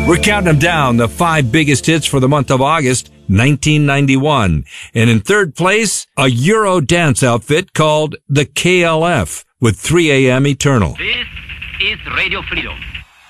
We're counting them down, the 5 biggest hits for the month of August, 1991. And in third place, a Euro dance outfit called the KLF with 3 a.m. Eternal. This is Radio Freedom.